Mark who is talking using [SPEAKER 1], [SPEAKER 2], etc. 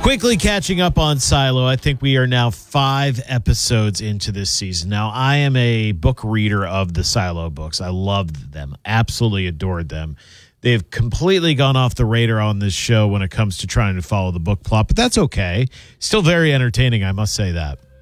[SPEAKER 1] Quickly catching up on Silo. I think we are now 5 episodes into this season. Now, I am a book reader of the Silo books. I loved them, absolutely adored them. They've completely gone off the radar on this show when it comes to trying to follow the book plot, but that's okay. Still very entertaining, I must say that.